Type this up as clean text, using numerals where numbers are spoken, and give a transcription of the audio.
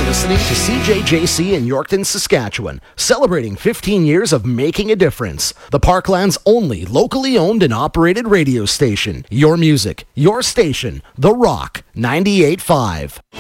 listening to CJJC in Yorkton, Saskatchewan, celebrating 15 years of making a difference. The Parkland's only locally owned and operated radio station. Your music, your station, The Rock 98.5.